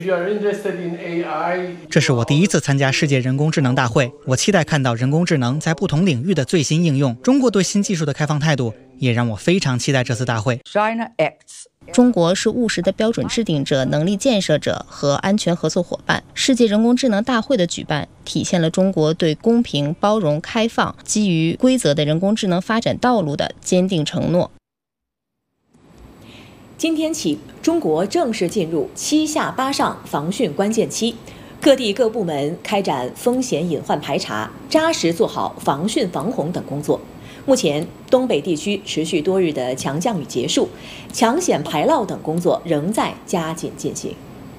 这是我第一次参加世界人工智能大会，我期待看到人工智能在不同领域的最新应用。中国对新技术的开放态度也让我非常期待这次大会。 中国是务实的标准制定者、能力建设者和安全合作伙伴。世界人工智能大会的举办，体现了中国对公平、包容、开放、基于规则的人工智能发展道路的坚定承诺。 今天起，中国正式进入7下8上防汛关键期，各地各部门开展风险隐患排查，扎实做好防汛防洪等工作。目前，东北地区持续多日的强降雨结束，抢险排涝等工作仍在加紧进行。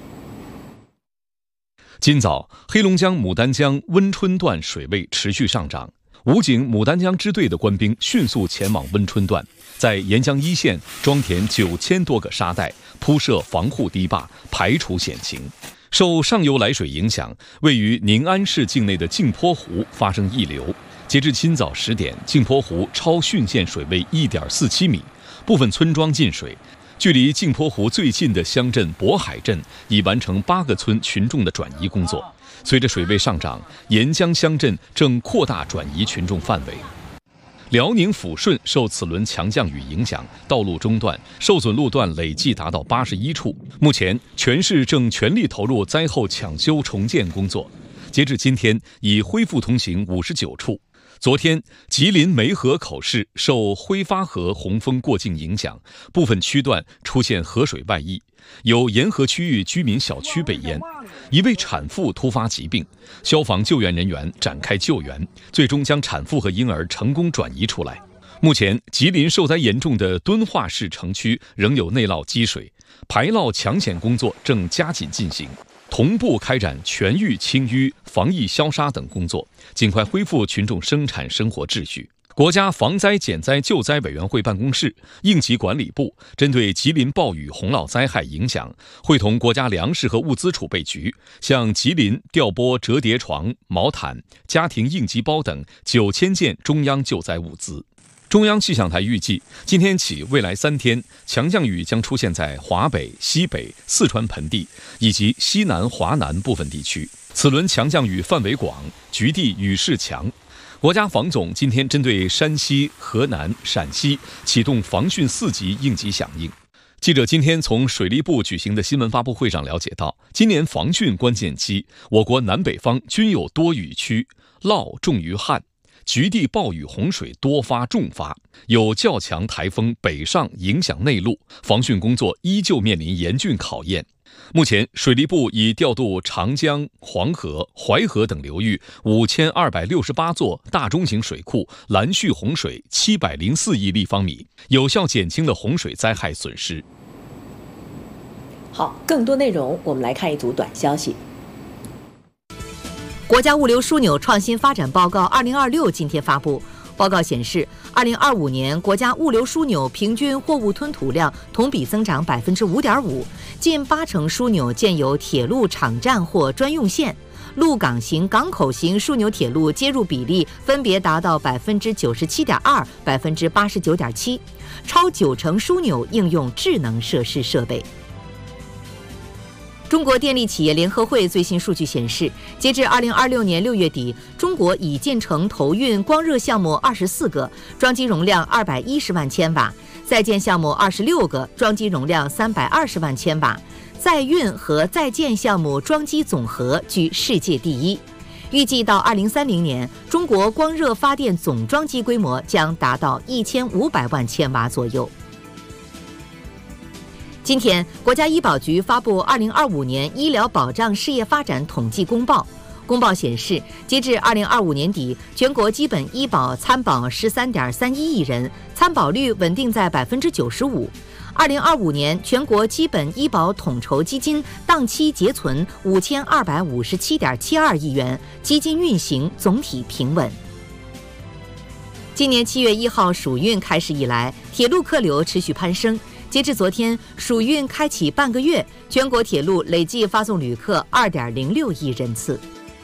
今早，黑龙江牡丹江温春段水位持续上涨，武警牡丹江支队的官兵迅速前往温春段，在沿江一线装填9000多个沙袋，铺设防护堤坝，排除险情。受上游来水影响，位于宁安市境内的镜泊湖发生溢流。截至今早10点，镜泊湖超汛线水位1.47米，部分村庄进水。距离镜泊湖最近的乡镇渤海镇已完成8个村群众的转移工作。随着水位上涨，沿江乡镇正扩大转移群众范围。辽宁抚顺受此轮强降雨影响，道路中断，受损路段累计达到81处。目前，全市正全力投入灾后抢修重建工作。截至今天，已恢复通行59处。昨天，吉林梅河口市受辉发河洪峰过境影响，部分区段出现河水外溢，有沿河区域居民小区被淹。一位产妇突发疾病，消防救援人员展开救援，最终将产妇和婴儿成功转移出来。目前，吉林受灾严重的敦化市城区仍有内涝积水，排涝抢险工作正加紧进行。同步开展全域清淤、防疫消杀等工作，尽快恢复群众生产生活秩序。国家防灾减灾救灾委员会办公室、应急管理部针对吉林暴雨洪涝灾害影响，会同国家粮食和物资储备局向吉林调拨折叠床、毛毯、家庭应急包等9000件中央救灾物资。中央气象台预计，今天起未来3天，强降雨将出现在华北、西北、四川盆地以及西南、华南部分地区。此轮强降雨范围广，局地雨势强。国家防总今天针对山西、河南、陕西启动防汛4级应急响应。记者今天从水利部举行的新闻发布会上了解到，今年防汛关键期，我国南北方均有多雨区，涝重于旱。局地暴雨洪水多发重发，有较强台风北上影响内陆，防汛工作依旧面临严峻考验。目前，水利部已调度长江、黄河、淮河等流域5268座大中型水库拦蓄洪水704亿立方米，有效减轻了洪水灾害损失。 好，更多内容我们来看一组短消息。 国家物流枢纽创新发展报告2026今天发布。报告显示，2025年国家物流枢纽平均货物吞吐量同比增长5.5%，近80%枢纽建有铁路场站或专用线，陆港型、港口型枢纽铁路接入比例分别达到97.2%、89.7%，超90%枢纽应用智能设施设备。中国电力企业联合会最新数据显示，截至2026年6月底，中国已建成投运光热项目24个，装机容量210万千瓦；在建项目26个，装机容量320万千瓦；在运和在建项目装机总和居世界第一。预计到2030年，中国光热发电总装机规模将达到1500万千瓦左右。今天，国家医保局发布2025年医疗保障事业发展统计公报。公报显示，截至2025年底，全国基本医保参保13.31亿人，参保率稳定在95%。2025年，全国基本医保统筹基金当期结存5257.72亿元，基金运行总体平稳。今年7月1号暑运开始以来，铁路客流持续攀升。截至昨天，暑运开启半个月，全国铁路累计发送旅客2.06亿人次。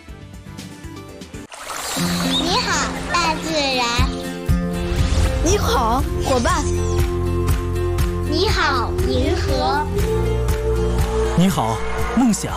你好，大自然。 你好，伙伴。 你好，银河。 你好， 梦想